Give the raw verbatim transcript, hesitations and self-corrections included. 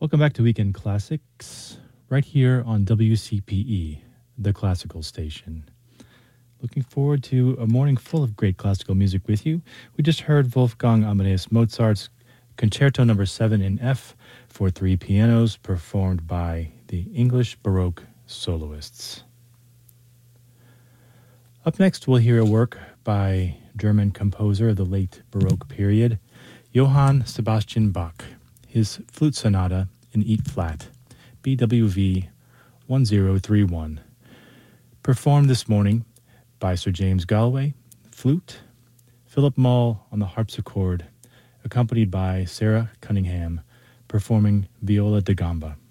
Welcome back to Weekend Classics, right here on W C P E, the classical station. Looking forward to a morning full of great classical music with you. We just heard Wolfgang Amadeus Mozart's Concerto Number seven in F for three pianos, performed by the English Baroque soloists. Up next, we'll hear a work by German composer of the late Baroque period, Johann Sebastian Bach, his Flute Sonata in E flat, B W V one zero three one, performed this morning by Sir James Galway, flute, Philip Mull on the harpsichord, accompanied by Sarah Cunningham, performing viola da gamba.